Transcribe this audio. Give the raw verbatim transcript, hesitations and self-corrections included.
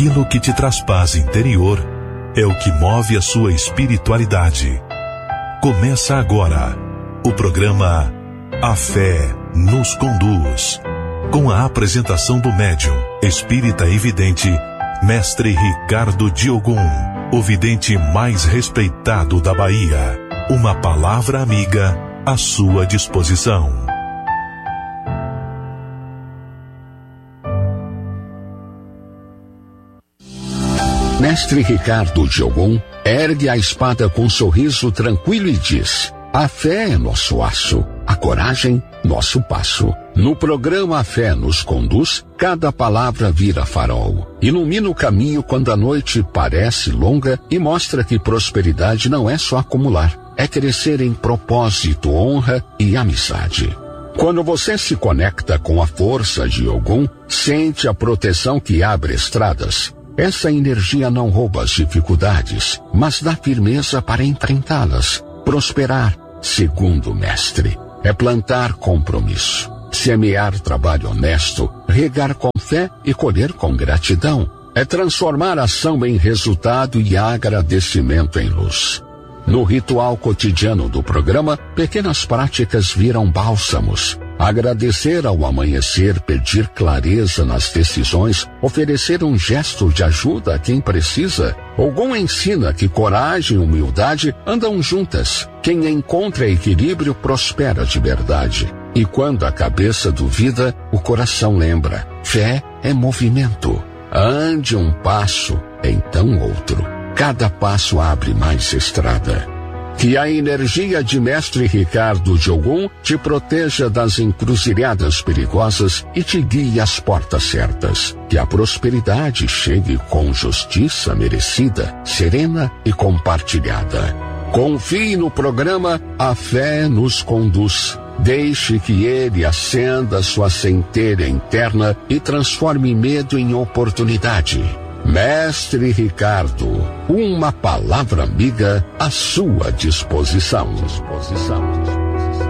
Aquilo que te traz paz interior é o que move a sua espiritualidade. Começa agora o programa A Fé nos Conduz, com a apresentação do médium, espírita e vidente, mestre Ricardo Diogun, o vidente mais respeitado da Bahia. Uma palavra amiga à sua disposição. Mestre Ricardo Diogun ergue a espada com um sorriso tranquilo e diz: a fé é nosso aço, a coragem, nosso passo. No programa A Fé nos Conduz, cada palavra vira farol. Ilumina o caminho quando a noite parece longa e mostra que prosperidade não é só acumular, é crescer em propósito, honra e amizade. Quando você se conecta com a força de Ogum, sente a proteção que abre estradas. Essa energia não rouba as dificuldades, mas dá firmeza para enfrentá-las. Prosperar, segundo o mestre, é plantar compromisso, semear trabalho honesto, regar com fé e colher com gratidão. É transformar ação em resultado e agradecimento em luz. No ritual cotidiano do programa, pequenas práticas viram bálsamos. Agradecer ao amanhecer, pedir clareza nas decisões, oferecer um gesto de ajuda a quem precisa. Ogum ensina que coragem e humildade andam juntas. Quem encontra equilíbrio prospera de verdade. E quando a cabeça duvida, o coração lembra. Fé é movimento. Ande um passo, então outro. Cada passo abre mais estrada. Que a energia de Mestre Ricardo Diogun te proteja das encruzilhadas perigosas e te guie às portas certas. Que a prosperidade chegue com justiça merecida, serena e compartilhada. Confie no programa A Fé nos Conduz. Deixe que ele acenda sua centelha interna e transforme medo em oportunidade. Mestre Ricardo, uma palavra amiga à sua disposição. disposição.